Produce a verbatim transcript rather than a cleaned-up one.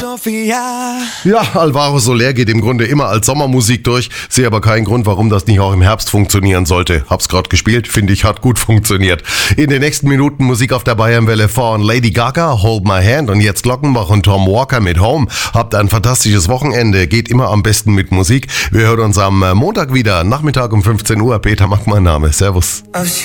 Sofia. Ja, Alvaro Soler geht im Grunde immer als Sommermusik durch. Sehe aber keinen Grund, warum das nicht auch im Herbst funktionieren sollte. Hab's gerade gespielt, finde ich, hat gut funktioniert. In den nächsten Minuten Musik auf der Bayernwelle von Lady Gaga, Hold My Hand, und jetzt Glockenbach und Tom Walker mit Home. Habt ein fantastisches Wochenende, geht immer am besten mit Musik. Wir hören uns am Montag wieder, Nachmittag um fünfzehn Uhr. Peter Mack mein Name. Servus.